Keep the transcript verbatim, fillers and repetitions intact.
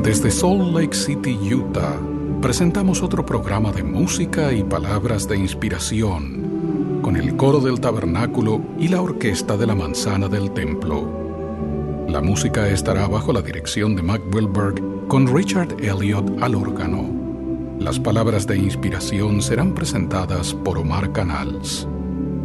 Desde Salt Lake City, Utah, presentamos otro programa de música y palabras de inspiración, con el coro del tabernáculo y la orquesta de la manzana del templo. La música estará bajo la dirección de Mac Wilberg, con Richard Elliott al órgano. Las palabras de inspiración serán presentadas por Omar Canals.